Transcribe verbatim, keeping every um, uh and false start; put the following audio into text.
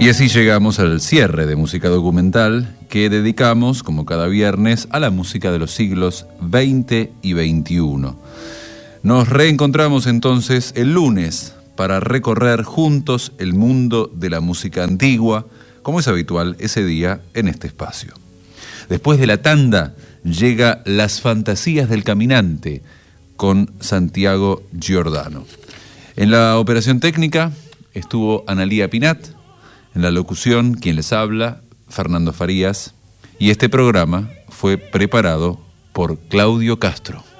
Y así llegamos al cierre de Música Documental, que dedicamos, como cada viernes, a la música de los siglos veinte y veintiuno. Nos reencontramos entonces el lunes para recorrer juntos el mundo de la música antigua, como es habitual ese día en este espacio. Después de la tanda llega Las Fantasías del Caminante con Santiago Giordano. En la operación técnica estuvo Analía Pinat. En la locución, quien les habla, Fernando Farías, y este programa fue preparado por Claudio Castro.